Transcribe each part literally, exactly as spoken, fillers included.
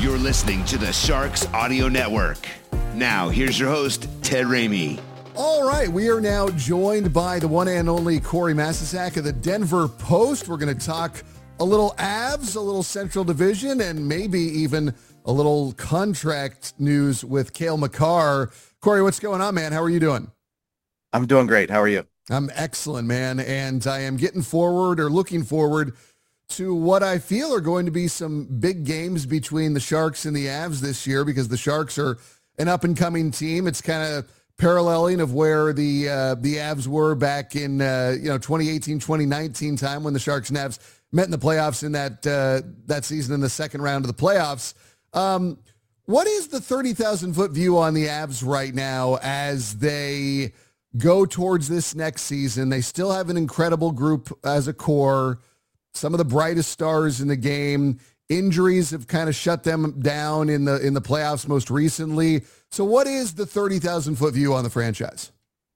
You're listening to the Sharks Audio Network. Now, here's your host, Ted Ramey. All right, we are now joined by the one and only Corey Masisak of the Denver Post. We're going to talk a little Avs, a little Central Division, and maybe even a little contract news with Cale Makar. Corey, what's going on, man? How are you doing? I'm doing great. How are you? I'm excellent, man, and I am getting forward or looking forward to what I feel are going to be some big games between the Sharks and the Avs this year, because the Sharks are an up-and-coming team. It's kind of paralleling of where the uh, the Avs were back in uh, you know twenty eighteen, twenty nineteen time when the Sharks and Avs met in the playoffs in that uh, that season in the second round of the playoffs. Um, what is the thirty thousand foot view on the Avs right now as they go towards this next season? They still have an incredible group as a core, some of the brightest stars in the game. Injuries have kind of shut them down in the in the playoffs most recently. So what is the thirty thousand foot view on the franchise?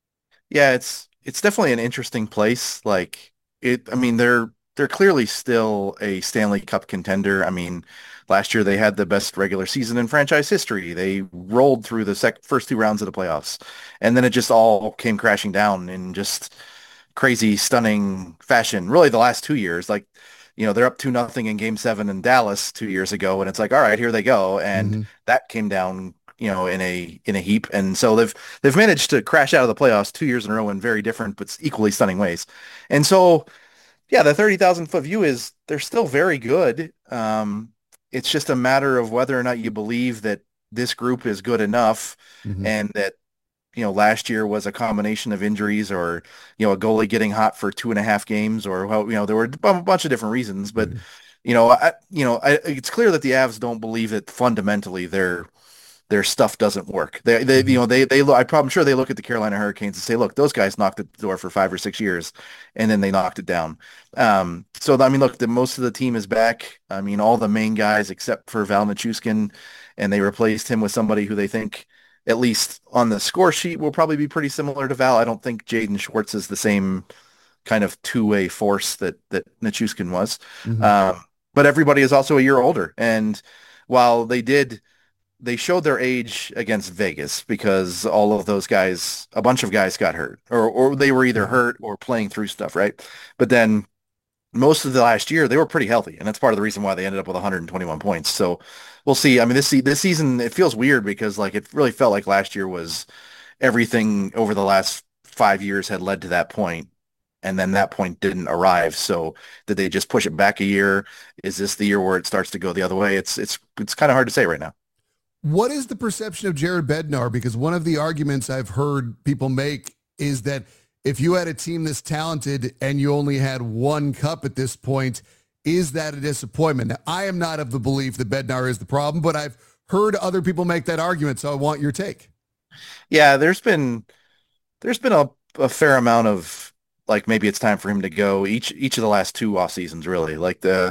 Yeah, it's it's definitely an interesting place. Like it, I mean, they're they're clearly still a Stanley Cup contender. I mean, last year they had the best regular season in franchise history. They rolled through the sec- first two rounds of the playoffs, and then it just all came crashing down in just crazy, stunning fashion. Really, the last two years, like, you know, they're up two nothing in Game Seven in Dallas two years ago, and it's like, all right, here they go, and Mm-hmm. that came down, you know, in a in a heap. And so they've they've managed to crash out of the playoffs two years in a row in very different but equally stunning ways. And so, yeah, the thirty thousand foot view is they're still very good. Um, it's just a matter of whether or not you believe that this group is good enough, Mm-hmm. and that, you know, last year was a combination of injuries, or, you know, a goalie getting hot for two and a half games, or, well, you know, there were a bunch of different reasons. But, Mm-hmm. you know, I, you know, I, it's clear that the Avs don't believe that fundamentally their their stuff doesn't work. They, they, Mm-hmm. you know, they, they, I I'm sure they look at the Carolina Hurricanes and say, look, those guys knocked at the door for five or six years, and then they knocked it down. Um, so I mean, look, the most of the team is back. I mean, all the main guys except for Val Nichushkin, and they replaced him with somebody who they think, at least on the score sheet, will probably be pretty similar to Val. I don't think Jaden Schwartz is the same kind of two-way force that that Nichushkin was. Mm-hmm. Um, but everybody is also a year older, and while they did they showed their age against Vegas, because all of those guys, a bunch of guys got hurt, or or they were either hurt or playing through stuff, right? But then most of the last year they were pretty healthy, and that's part of the reason why they ended up with one hundred twenty-one points. So we'll see. I mean, this se- this season it feels weird because, like, it really felt like last year was everything over the last five years had led to that point, and then that point didn't arrive. So did they just push it back a year? Is this the year where it starts to go the other way? It's it's it's kind of hard to say right now. What is the perception of Jared Bednar? Because one of the arguments I've heard people make is that if you had a team this talented and you only had one cup at this point, is that a disappointment? Now, I am not of the belief that Bednar is the problem, but I've heard other people make that argument, so I want your take. Yeah, there's been there's been a, a fair amount of, like, maybe it's time for him to go each each of the last two off seasons, really. Like the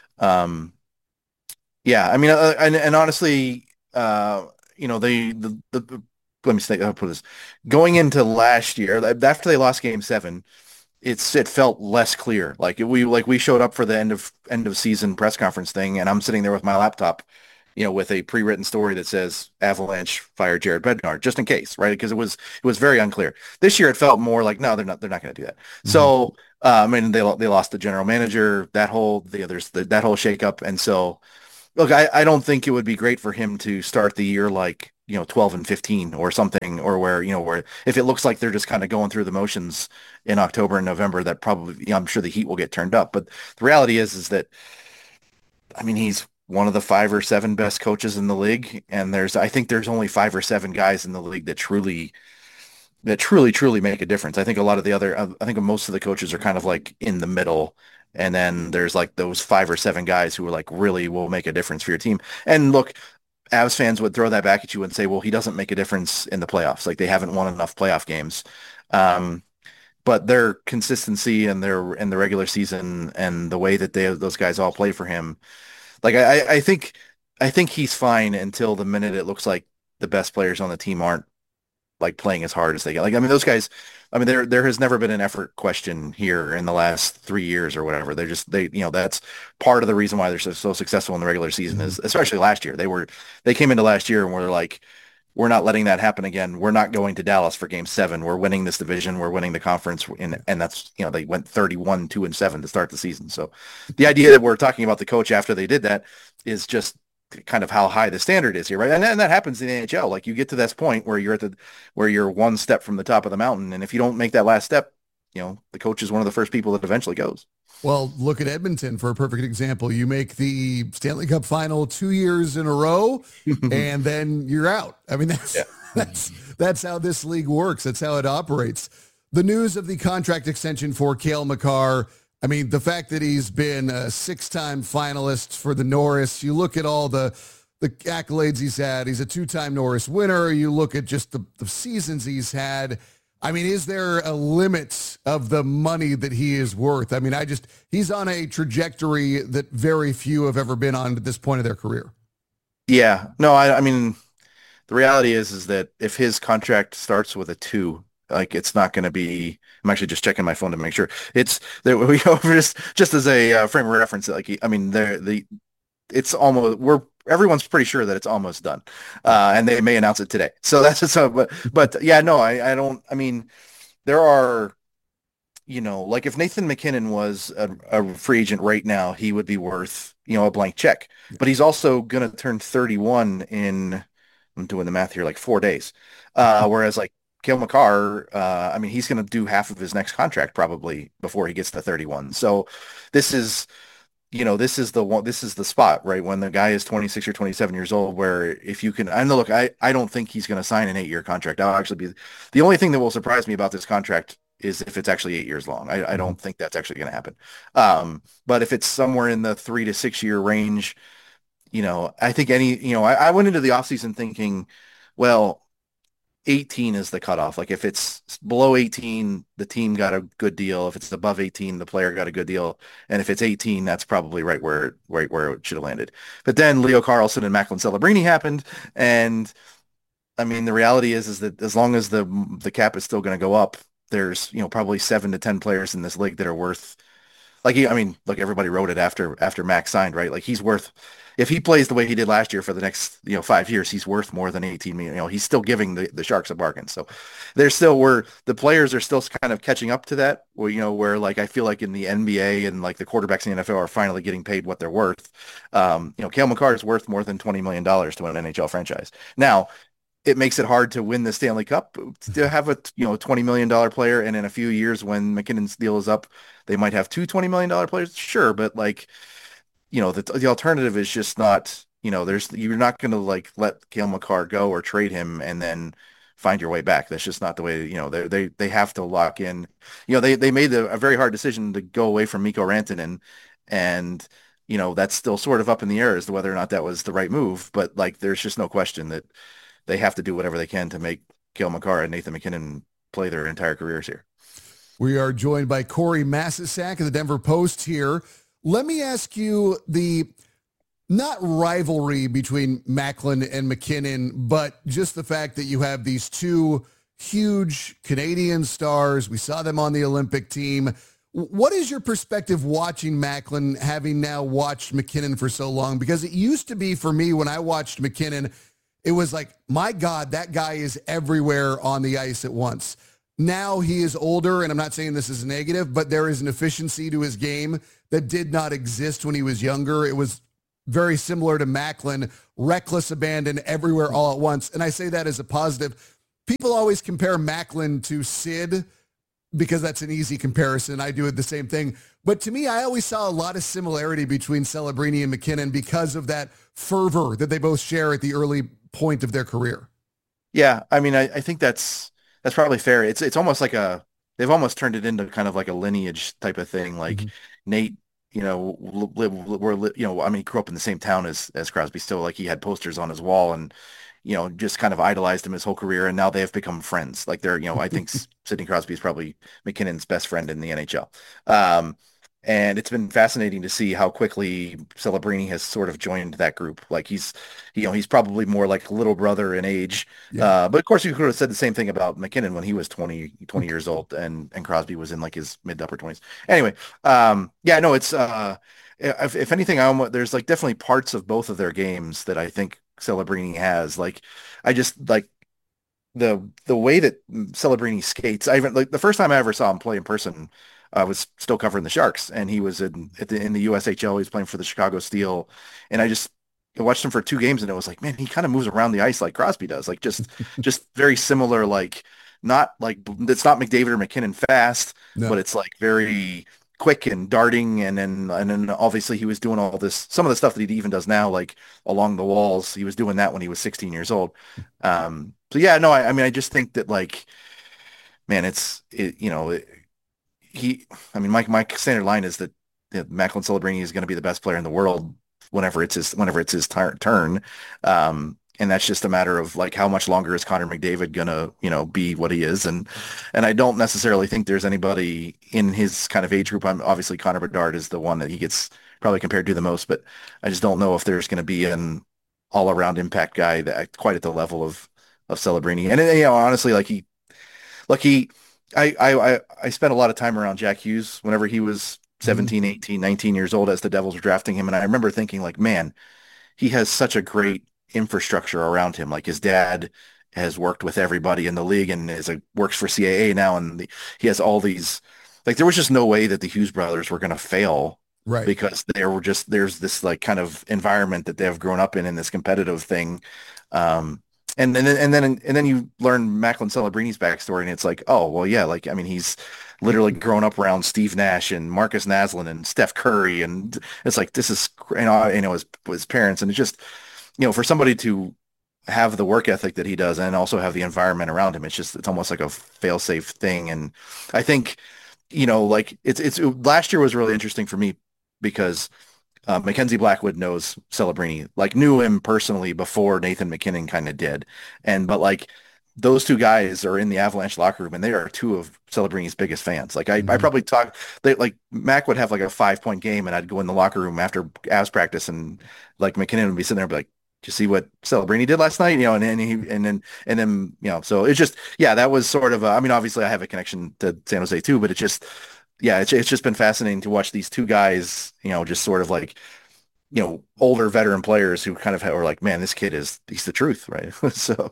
um yeah, I mean, uh, and and honestly, uh you know, they the, the let me say, I'll put this, going into last year, after they lost game seven, it's it felt less clear. Like we like we showed up for the end of end of season press conference thing, and I'm sitting there with my laptop, you know, with a pre-written story that says Avalanche fired Jared Bednar, just in case, right? Because it was it was very unclear. This year it felt more like, no, they're not they're not going to do that. Mm-hmm. So uh, I mean, they they lost the general manager, that whole the others the, that whole shakeup, and so look, I, I don't think it would be great for him to start the year like, you know, twelve and fifteen or something, or where, you know, where if it looks like they're just kind of going through the motions in October and November, that probably, you know, I'm sure the heat will get turned up. But the reality is, is that, I mean, he's one of the five or seven best coaches in the league. And there's, I think there's only five or seven guys in the league that truly, that truly, truly make a difference. I think a lot of the other, I think most of the coaches are kind of like in the middle. And then there's like those five or seven guys who are like really will make a difference for your team. And look, Avs fans would throw that back at you and say, well, he doesn't make a difference in the playoffs. Like, they haven't won enough playoff games. Um, but their consistency and their in the regular season and the way that they those guys all play for him, like I, I think I think he's fine until the minute it looks like the best players on the team aren't like playing as hard as they get. Like, I mean, those guys, I mean, there there has never been an effort question here in the last three years or whatever. They're just they, you know, that's part of the reason why they're so, so successful in the regular season Mhm. is, especially last year. They were they came into last year and were like, we're not letting that happen again. We're not going to Dallas for game seven. We're winning this division. We're winning the conference. And, and that's, you know, they went thirty-one, two and seven to start the season. So the idea that we're talking about the coach after they did that is just kind of how high the standard is here, right? And, and that happens in the N H L. Like you get to this point where you're at the, where you're one step from the top of the mountain. And if you don't make that last step, you know, the coach is one of the first people that eventually goes. Well, look at Edmonton for a perfect example. You make the Stanley Cup final two years in a row, and then you're out. I mean, that's Yeah. that's that's how this league works. That's how it operates. The news of the contract extension for Cale Makar. I mean, the fact that he's been a six-time finalist for the Norris. You look at all the the accolades he's had. He's a two-time Norris winner. You look at just the, the seasons he's had. I mean, is there a limit of the money that he is worth? I mean, I just, he's on a trajectory that very few have ever been on at this point of their career. Yeah, no, I, I mean, the reality is, is that if his contract starts with a two, like it's not going to be, I'm actually just checking my phone to make sure it's there. We just, just as a uh, frame of reference, like, I mean, the, the, it's almost, we're, everyone's pretty sure that it's almost done. Uh, and they may announce it today. So that's so, but, but yeah, no, I, I don't, I mean, there are, you know, like if Nathan MacKinnon was a, a free agent right now, he would be worth, you know, a blank check, but he's also going to turn thirty-one in, I'm doing the math here, like four days. Uh, whereas like Cale Makar, uh, I mean, he's going to do half of his next contract probably before he gets to thirty-one. So this is, you know, this is the one, this is the spot, right? When the guy is twenty-six or twenty-seven years old, where if you can, I know, look, I, I don't think he's going to sign an eight year contract. I'll actually be, the only thing that will surprise me about this contract is if it's actually eight years long. I, I don't think that's actually going to happen. Um, but if it's somewhere in the three to six year range, you know, I think any, you know, I, I went into the offseason thinking, well, eighteen is the cutoff. Like if it's below eighteen, the team got a good deal. If it's above eighteen, the player got a good deal. And if it's eighteen, that's probably right where right where it should have landed. But then Leo Carlsson and Macklin Celebrini happened, and I mean the reality is is that as long as the the cap is still going to go up, there's you know probably seven to ten players in this league that are worth. Like he, I mean, look, everybody wrote it after after Max signed, right? Like he's worth, if he plays the way he did last year for the next, you know, five years, he's worth more than eighteen million. You know, he's still giving the, the Sharks a bargain. So there's still where the players are still kind of catching up to that. Where you know, where like I feel like in the N B A and like the quarterbacks in the N F L are finally getting paid what they're worth. Um, you know, Cale Makar is worth more than twenty million dollars to an N H L franchise. Now, it makes it hard to win the Stanley Cup to have a you know twenty million dollars player, and in a few years when MacKinnon's deal is up, they might have two twenty million dollars players. Sure, but like you know the the alternative is just not you know there's you're not going to like let Cale Makar go or trade him and then find your way back. That's just not the way you know they they they have to lock in. You know they they made a, a very hard decision to go away from Mikko Rantanen, and you know that's still sort of up in the air as to whether or not that was the right move. But like there's just no question that they have to do whatever they can to make Cale Makar and Nathan MacKinnon play their entire careers here. We are joined by Corey Masisak of the Denver Post here. Let me ask you the, not rivalry between Macklin and MacKinnon, but just the fact that you have these two huge Canadian stars. We saw them on the Olympic team. What is your perspective watching Macklin, having now watched MacKinnon for so long? Because it used to be for me when I watched MacKinnon, it was like, my God, that guy is everywhere on the ice at once. Now he is older, and I'm not saying this is negative, but there is an efficiency to his game that did not exist when he was younger. It was very similar to Macklin, reckless abandon everywhere all at once. And I say that as a positive. People always compare Macklin to Sid because that's an easy comparison. I do it the same thing. But to me, I always saw a lot of similarity between Celebrini and MacKinnon because of that fervor that they both share at the early point of their career. Yeah, I mean, I, I think that's that's probably fair. It's it's almost like a they've almost turned it into kind of like a lineage type of thing. Like mm-hmm. Nate, you know, live we're you know, I mean, he grew up in the same town as as Crosby. Still, like he had posters on his wall, and you know, just kind of idolized him his whole career. And now they have become friends. Like they're, you know, I think Sidney Crosby is probably MacKinnon's best friend in the N H L. Um, And it's been fascinating to see how quickly Celebrini has sort of joined that group. Like he's, you know, he's probably more like a little brother in age. Yeah. Uh, but of course, you could have said the same thing about McKinnon when he was twenty, twenty years old, and and Crosby was in like his mid to upper twenties. Anyway, um, yeah, no, it's uh, if, if anything, I almost, there's like definitely parts of both of their games that I think Celebrini has. Like, I just like the the way that Celebrini skates. I even like the first time I ever saw him play in person, I was still covering the Sharks, and he was in at the, in the U S H L. He was playing for the Chicago Steel, and I just I watched him for two games, and it was like, man, he kind of moves around the ice like Crosby does, like just just very similar. Like not like it's not McDavid or McKinnon fast, but No. it's like very quick and darting, and then and then obviously he was doing all this some of the stuff that he even does now, like along the walls. He was doing that when he was sixteen years old. Um, so yeah, no, I, I mean, I just think that like, man, it's it, you know, it, he, I mean, my my standard line is that, that Macklin Celebrini is going to be the best player in the world whenever it's his whenever it's his tir- turn. Um, and that's just a matter of like how much longer is Connor McDavid gonna, you know, be what he is. And and I don't necessarily think there's anybody in his kind of age group. I'm obviously Connor Bedard is the one that he gets probably compared to the most, but I just don't know if there's going to be an all around impact guy that quite at the level of of Celebrini. And you know, honestly, like he like he I, I, I I spent a lot of time around Jack Hughes whenever he was Mhm. seventeen, eighteen, nineteen years old as the Devils were drafting him. And I remember thinking like, man, he has such a great infrastructure around him. Like his dad has worked with everybody in the league and is a, works for C A A now. And the, he has all these, like there was just no way that the Hughes brothers were going to fail Right. because there were just, there's this like kind of environment that they have grown up in, in this competitive thing. Um, and, and then and then and then you learn Macklin Celebrini's backstory, and it's like, oh well, yeah, like I mean, he's literally grown up around Steve Nash and Marcus Naslund and Steph Curry, and it's like this is you know you know his his parents, and it's just you know for somebody to have the work ethic that he does and also have the environment around him, it's just it's almost like a fail-safe thing. And I think you know like it's it's last year was really interesting for me because uh, Mackenzie Blackwood knows Celebrini, like knew him personally before Nathan McKinnon kind of did. And but like those two guys are in the Avalanche locker room and they are two of Celebrini's biggest fans. Like I, I Mhm. probably talk they like Mac would have like a five point game and I'd go in the locker room after Avs practice and like McKinnon would be sitting there and be like, did you see what Celebrini did last night? You know, and then he and then and then you know, so it's just yeah, that was sort of a, I mean, obviously I have a connection to San Jose too, but it's just yeah, it's it's just been fascinating to watch these two guys, you know, just sort of like you know, older veteran players who kind of are like, man, this kid is, he's the truth, right? So,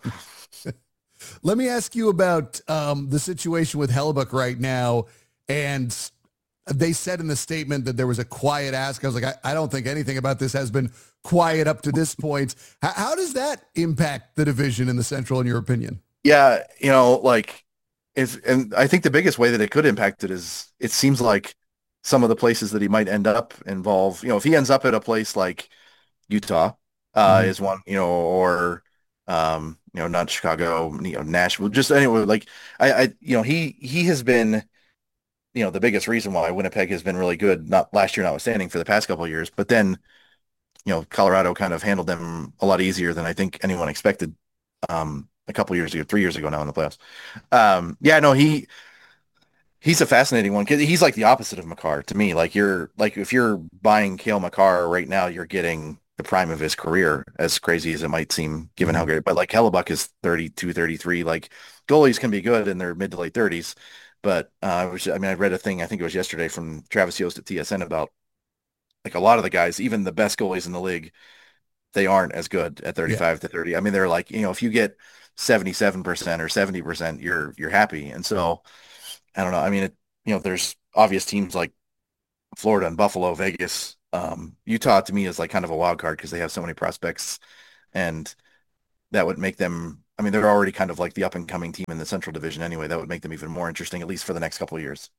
Let me ask you about um, the situation with Hellebuck right now. And they said in the statement that there was a quiet ask. I was like, I, I don't think anything about this has been quiet up to this point. How, how does that impact the division in the Central, in your opinion? yeah, you know, like if, and I think the biggest way that it could impact it is it seems like some of the places that he might end up involve, you know, if he ends up at a place like Utah, uh, Mhm. is one, you know, or, um, you know, not Chicago, you know, Nashville, just anyway, like I, I, you know, he, he has been, you know, the biggest reason why Winnipeg has been really good, not last year notwithstanding for the past couple of years, but then, you know, Colorado kind of handled them a lot easier than I think anyone expected um, a couple years ago, three years ago now in the playoffs. Um, yeah, no, he he's a fascinating one. 'Cause he's like the opposite of Makar to me. Like you're like if you're buying Kale Makar right now, you're getting the prime of his career, as crazy as it might seem, given how Mhm. great. But like Hellebuck is thirty-two, thirty-three. Like goalies can be good in their mid to late thirties. But uh, I was, I mean, I read a thing, I think it was yesterday from Travis Yost at T S N about like a lot of the guys, even the best goalies in the league, they aren't as good at Yeah. thirty-five to thirty. I mean, they're like, you know, if you get seventy-seven percent or seventy percent, you're you're happy. And so I don't know. I mean, it, you know, there's obvious teams like Florida and Buffalo, Vegas. Um, Utah to me is like kind of a wild card because they have so many prospects and that would make them, I mean, they're already kind of like the up and coming team in the Central Division anyway. That would make them even more interesting, at least for the next couple of years.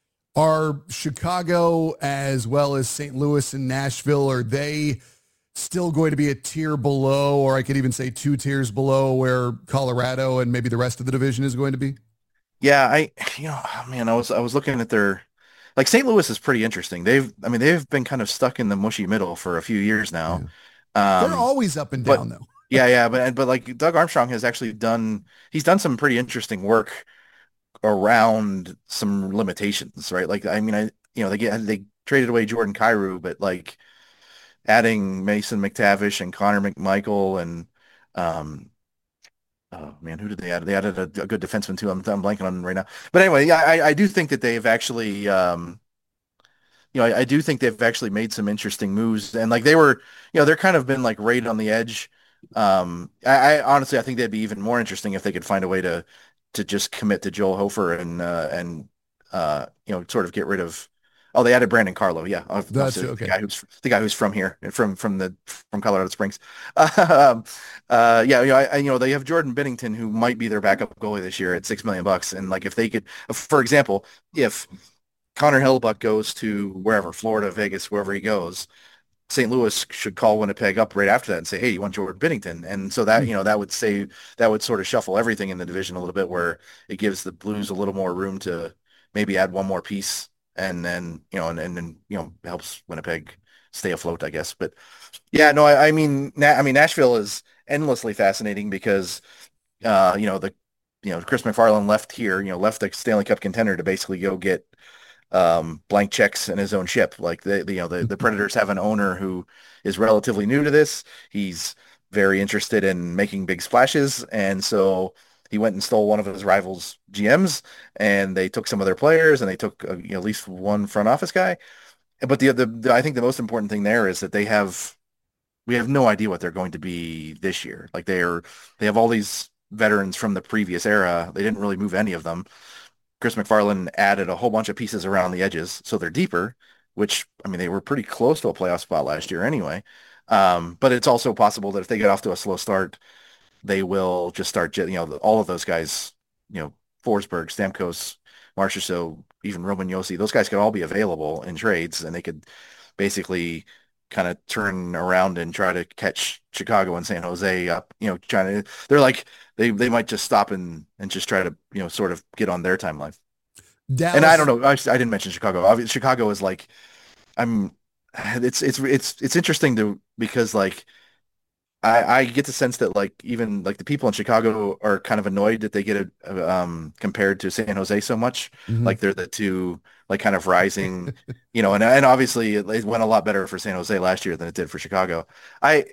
Are Chicago as well as Saint Louis and Nashville, are they still going to be a tier below, or I could even say two tiers below where Colorado and maybe the rest of the division is going to be? Yeah, I, you know, oh, man, I was I was looking at their like Saint Louis is pretty interesting. They've, I mean, they've been kind of stuck in the mushy middle for a few years now. Yeah. They're Um, always up and but down though. yeah, yeah, but but like Doug Armstrong has actually done, he's done some pretty interesting work around some limitations, right? Like, I mean, I, you know, they get they traded away Jordan Kyrou, but like adding Mason McTavish and Connor McMichael and um oh man, who did they add? They added a, a good defenseman too. I'm I'm blanking on right now. But anyway, yeah, I, I do think that they've actually um you know, I, I do think they've actually made some interesting moves, and like they were, you know, they're kind of been like right on the edge. Um, I, I honestly, I think they'd be even more interesting if they could find a way to to just commit to Joel Hofer and uh, and uh, you know, sort of get rid of. Oh, they added Brandon Carlo, yeah, uh, That's the okay. guy who's the guy who's from here, from from the from Colorado Springs. um, uh, yeah, you know, I, I, you know, they have Jordan Binnington, who might be their backup goalie this year at six million bucks, and like if they could, for example, if Connor Hellebuyck goes to wherever, Florida, Vegas, wherever he goes, Saint Louis should call Winnipeg up right after that and say, "Hey, you want Jordan Binnington?" And so that, you know, that would say that would sort of shuffle everything in the division a little bit, where it gives the Blues a little more room to maybe add one more piece, and then you know, and and then you know helps Winnipeg stay afloat, I guess. But yeah, no, I, I mean, Na I mean, Nashville is endlessly fascinating because uh, you know the you know Chris McFarland left here, you know, left the Stanley Cup contender to basically go get um, blank checks in his own ship. Like the, the you know the the Predators have an owner who is relatively new to this. He's very interested in making big splashes, and so he went and stole one of his rivals' G Ms, and they took some of their players, and they took uh, you know, at least one front office guy. But the, the the I think the most important thing there is that they have we have no idea what they're going to be this year. Like they are they have all these veterans from the previous era. They didn't really move any of them. Chris McFarland added a whole bunch of pieces around the edges, so they're deeper, which, I mean, they were pretty close to a playoff spot last year anyway. Um, but it's also possible that if they get off to a slow start, they will just start, you know, all of those guys, you know, Forsberg, Stamkos, Marchessault, even Roman Josi, those guys could all be available in trades, and they could basically kind of turn around and try to catch Chicago and San Jose up, you know, trying to, they're like, they, they might just stop and, and just try to, you know, sort of get on their timeline. And I don't Dallas. know, I, I didn't mention Chicago. Obviously, Chicago is like, I'm, it's, it's, it's, it's interesting to, because like, I, I get the sense that like even like the people in Chicago are kind of annoyed that they get a, um compared to San Jose so much. Mhm. Like they're the two like kind of rising, you know, and and obviously it, it went a lot better for San Jose last year than it did for Chicago. I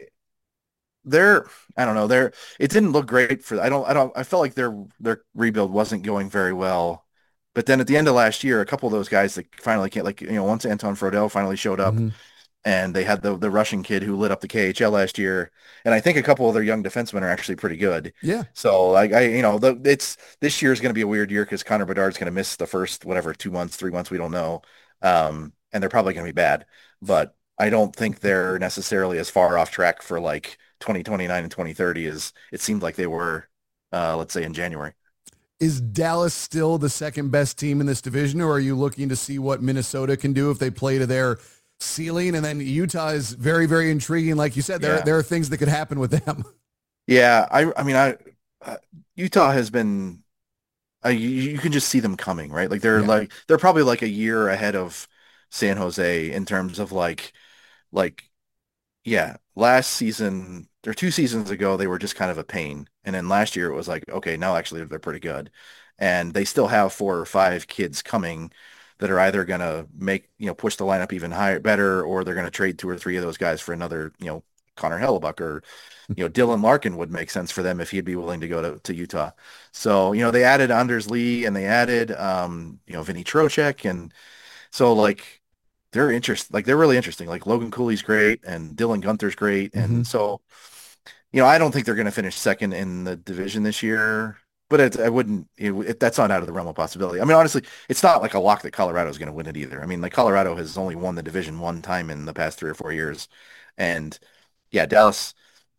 they're I don't know, they're it didn't look great for I don't I don't I felt like their their rebuild wasn't going very well. But then at the end of last year, a couple of those guys that finally can't like you know once Anton Frodel finally showed up, Mhm. and they had the the Russian kid who lit up the K H L last year, and I think a couple of their young defensemen are actually pretty good. Yeah. So like I, you know, the, it's this year is going to be a weird year because Connor Bedard's going to miss the first whatever two months, three months, we don't know, um, and they're probably going to be bad. But I don't think they're necessarily as far off track for like twenty twenty-nine and twenty thirty as it seemed like they were, uh, let's say in January. Is Dallas still the second best team in this division, or are you looking to see what Minnesota can do if they play to their ceiling? And then Utah is very, very intriguing. Like you said, there, Yeah. there are things that could happen with them. Yeah, I I mean I uh, Utah has been uh, you, you can just see them coming, right? Like they're Yeah. like they're probably like a year ahead of San Jose in terms of like like yeah, last season or two seasons ago they were just kind of a pain. And then last year it was like, okay, now actually they're pretty good. And they still have four or five kids coming that are either going to make, you know, push the lineup even higher, better, or they're going to trade two or three of those guys for another, you know, Connor Hellebuck or, you know, Dylan Larkin would make sense for them if he'd be willing to go to, to Utah. So, you know, they added Anders Lee and they added, um, you know, Vinny Trocheck. And so like, they're interest like they're really interesting. Like Logan Cooley's great and Dylan Gunther's great. hmm And so, you know, I don't think they're going to finish second in the division this year, but it, I wouldn't, it, it, that's not out of the realm of possibility. I mean, honestly, it's not like a lock that Colorado is going to win it either. I mean, like Colorado has only won the division one time in the past three or four years. And yeah, Dallas,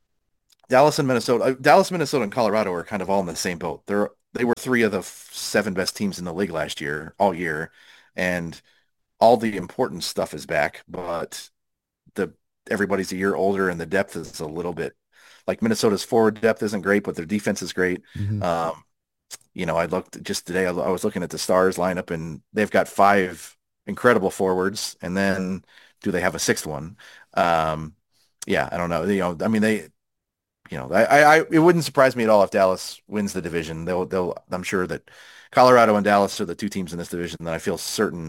Dallas and Minnesota, uh, Dallas, Minnesota, and Colorado are kind of all in the same boat. They're, they were three of the f- seven best teams in the league last year, all year. And all the important stuff is back, but the everybody's a year older and the depth is a little bit like Minnesota's forward depth isn't great, but their defense is great. hmm Um, you know, I looked just today, I, I was looking at the Stars lineup and they've got five incredible forwards. And then do they have a sixth one? Um, yeah, I don't know. You know, I mean, they, you know, I, I, it wouldn't surprise me at all if Dallas wins the division. They'll, they'll, I'm sure that Colorado and Dallas are the two teams in this division that I feel certain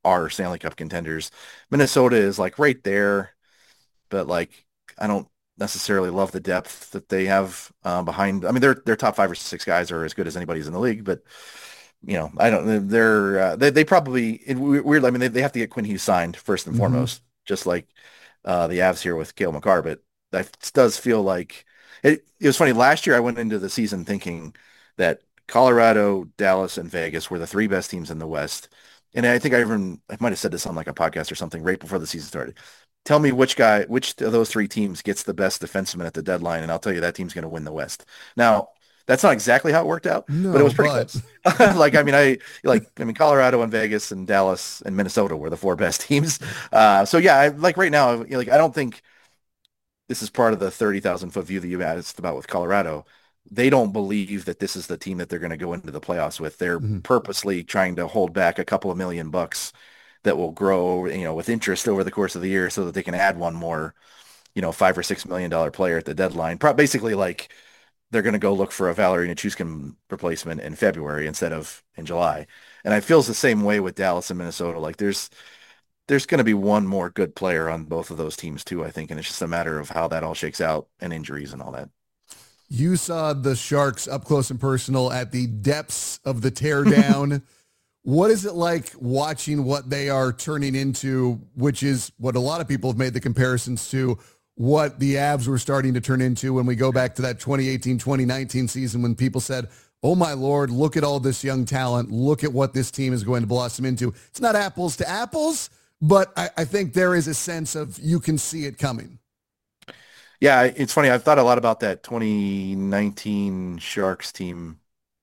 are Stanley Cup contenders. Minnesota is like right there, but like I don't necessarily love the depth that they have uh, behind. I mean, their their top five or six guys are as good as anybody's in the league, but you know, I don't. They're uh, they they probably it, weird. I mean, they, they have to get Quinn Hughes signed first and Mm-hmm. foremost, just like uh, the Avs here with Cale Makar. But that does feel like it. It was funny. Last year, I went into the season thinking that Colorado, Dallas, and Vegas were the three best teams in the West. And I think I even I might have said this on like a podcast or something right before the season started. Tell me which guy, which of those three teams gets the best defenseman at the deadline, and I'll tell you that team's going to win the West. Now, that's not exactly how it worked out, but it No, was pretty but close. Like, I mean, I like, I mean, Colorado and Vegas and Dallas and Minnesota were the four best teams. Uh, so yeah, I, like right now, you know, like I don't think this is part of the thirty thousand foot view that you asked about with Colorado. They don't believe that this is the team that they're going to go into the playoffs with. They're mhm. purposely trying to hold back a couple of million bucks that will grow, you know, with interest over the course of the year so that they can add one more, you know, five or six million dollar player at the deadline. Pro- basically like they're going to go look for a Valerie Nichushkin replacement in February instead of in July. And I feels the same way with Dallas and Minnesota. Like there's there's going to be one more good player on both of those teams too, I think. And it's just a matter of how that all shakes out and injuries and all that. You saw the Sharks up close and personal at the depths of the teardown. What is it like watching what they are turning into, which is what a lot of people have made the comparisons to what the Avs were starting to turn into when we go back to that twenty eighteen twenty nineteen season when people said, oh my Lord, look at all this young talent. Look at what this team is going to blossom into. It's not apples to apples, but I, I think there is a sense of you can see it coming. Yeah, it's funny. I've thought a lot about that twenty nineteen Sharks team.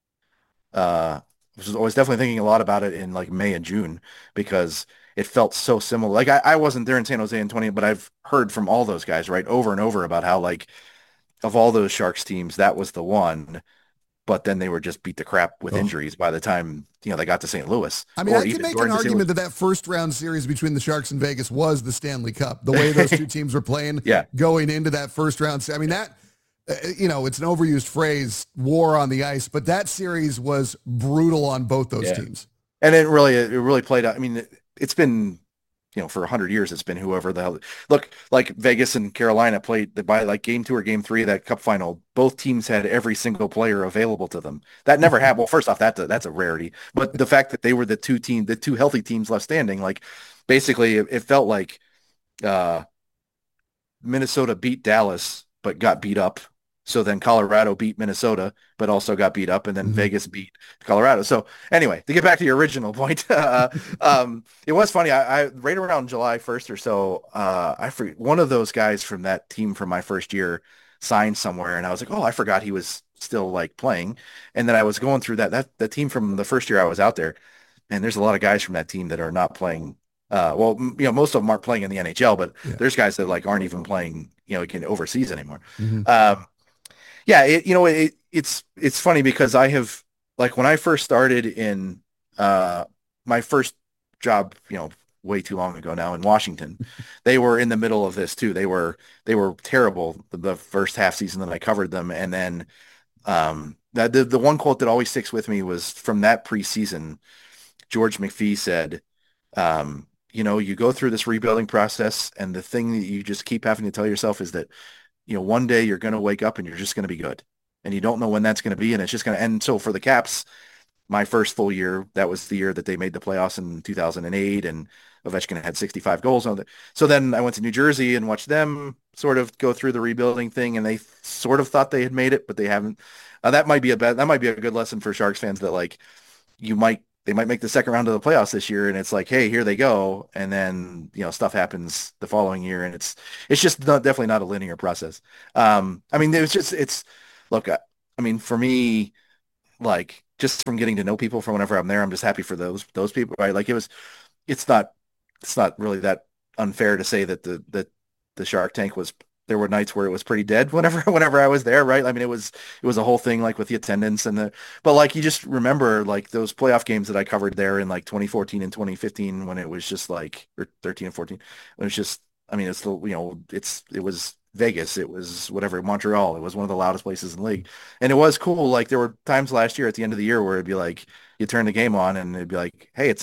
Uh, I was definitely thinking a lot about it in like May and June because it felt so similar. Like I, I wasn't there in San Jose in twenty, but I've heard from all those guys, right, over and over about how like of all those Sharks teams, that was the one. But then they were just beat the crap with Oh. injuries by the time, you know, they got to Saint Louis. I mean, Or I can even make or an to Saint argument Louis. that that first round series between the Sharks and Vegas was the Stanley Cup. The way those two teams were playing Yeah. going into that first round. I mean, that, uh, you know, it's an overused phrase, war on the ice, but that series was brutal on both those Yeah. teams. And it really, it really played out. I mean, it, it's been, you know, for a hundred years, it's been whoever the hell. Look, like Vegas and Carolina played by like game two or game three of that cup final. Both teams had every single player available to them. That never happened. Well, first off, that's a, that's a rarity. But the fact that they were the two team, the two healthy teams left standing, like basically it, it felt like uh, Minnesota beat Dallas, but got beat up. So then Colorado beat Minnesota, but also got beat up, and then Mhm. Vegas beat Colorado. So anyway, to get back to your original point, uh, um, it was funny. I, I right around July first or so, uh, I forget, one of those guys from that team from my first year signed somewhere, and I was like, oh, I forgot he was still like playing. And then I was going through that that the team from the first year I was out there, and there's a lot of guys from that team that are not playing. Uh, well, m- you know, most of them aren't playing in the N H L, but Yeah. there's guys that like aren't even playing, you know, can overseas anymore. Mhm. Um, yeah, it, you know, it, it's it's funny because I have like when I first started in uh, my first job, you know, way too long ago now in Washington, they were in the middle of this too. They were they were terrible the, the first half season that I covered them, and then um, that the the one quote that always sticks with me was from that preseason. George McPhee said, um, you know, you go through this rebuilding process, and the thing that you just keep having to tell yourself is that you know, one day you're going to wake up and you're just going to be good. And you don't know when that's going to be. And it's just going to end. So for the Caps, my first full year, that was the year that they made the playoffs in two thousand eight, and Ovechkin had sixty-five goals on it. So then I went to New Jersey and watched them sort of go through the rebuilding thing, and they sort of thought they had made it, but they haven't. Uh, that might be a bad, that might be a good lesson for Sharks fans that like you might they might make the second round of the playoffs this year, and it's like, hey, here they go, and then you know stuff happens the following year, and it's it's just not, definitely not a linear process. Um, I mean, it was just it's look, I, I mean, for me, like just from getting to know people from whenever I'm there, I'm just happy for those those people, right? Like it was, it's not it's not really that unfair to say that the that the Shark Tank was. There were nights where it was pretty dead whenever whenever I was there, right? I mean, it was it was a whole thing like with the attendance and the but like you just remember like those playoff games that I covered there in like twenty fourteen and twenty fifteen when it was just like or thirteen and fourteen. It was just I mean, it's the you know, it's it was Vegas, it was whatever, Montreal. It was one of the loudest places in the league. And it was cool. Like there were times last year at the end of the year where it'd be like you turn the game on and it'd be like, hey, it sounds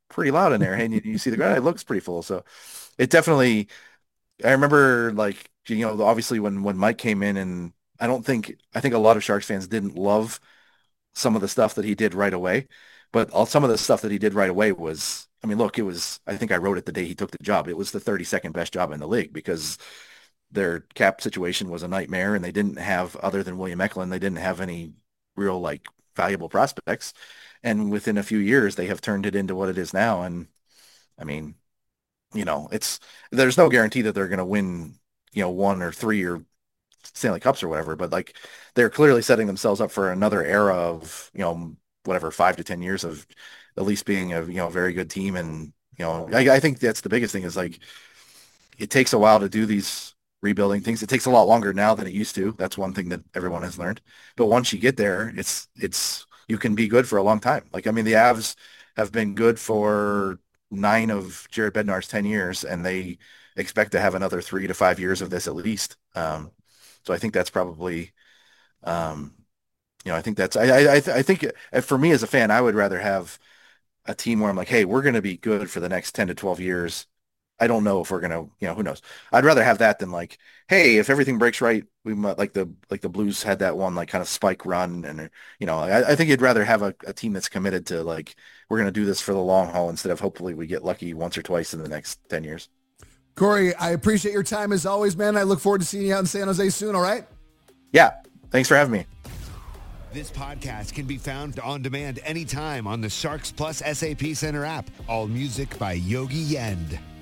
pretty loud in there. And you, you see the ground, it looks pretty full. So it definitely, I remember like, you know, obviously when, when Mike came in, and I don't think, I think a lot of Sharks fans didn't love some of the stuff that he did right away, but all some of the stuff that he did right away was, I mean, look, it was, I think I wrote it the day he took the job. It was the thirty-second best job in the league because their cap situation was a nightmare, and they didn't have, other than William Eklund, they didn't have any real like valuable prospects. And within a few years, they have turned it into what it is now. And I mean, you know, it's, there's no guarantee that they're going to win, you know, one or three or Stanley Cups or whatever, but like they're clearly setting themselves up for another era of, you know, whatever, five to ten years of at least being a, you know, very good team. And, you know, I, I think that's the biggest thing is like, it takes a while to do these rebuilding things. It takes a lot longer now than it used to. That's one thing that everyone has learned. But once you get there, it's, it's, you can be good for a long time. Like, I mean, the Avs have been good for nine of Jared Bednar's ten years, and they expect to have another three to five years of this at least. Um, so I think that's probably, um, you know, I think that's, I, I, I, th- I think for me as a fan, I would rather have a team where I'm like, hey, we're going to be good for the next ten to twelve years. I don't know if we're going to, you know, who knows? I'd rather have that than like, hey, if everything breaks right, we might, like the, like the Blues had that one, like kind of spike run. And, you know, I, I think you'd rather have a, a team that's committed to like, we're going to do this for the long haul instead of hopefully we get lucky once or twice in the next ten years. Corey, I appreciate your time as always, man. I look forward to seeing you out in San Jose soon. All right. Yeah. Thanks for having me. This podcast can be found on demand anytime on the Sharks Plus S A P Center app. All music by Yogi Yend.